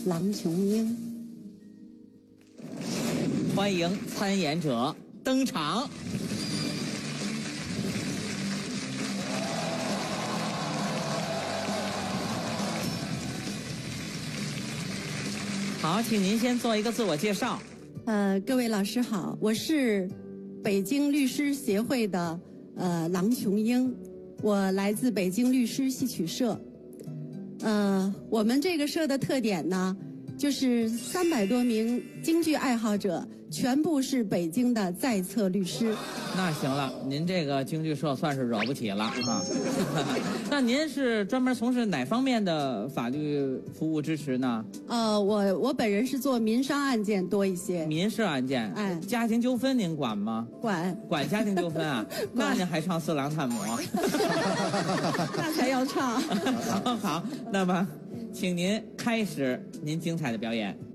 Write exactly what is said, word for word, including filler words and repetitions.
郎琼英。 欢迎参演者登场。好，请您先做一个自我介绍。 呃，各位老师好，我是北京律师协会的呃郎琼英，我来自北京律师戏曲社。呃，我们这个社的特点呢，就是三百多名京剧爱好者，全部是北京的在册律师。 那行了，您这个京剧社算是惹不起了啊。那您是专门从事哪方面的法律服务支持呢？ 呃，我我本人是做民商案件多一些。 民事案件， 哎， 家庭纠纷您管吗？ 管管家庭纠纷啊？那您还唱四郎探母？ 那才要唱。 好，那么，请您开始您精彩的表演。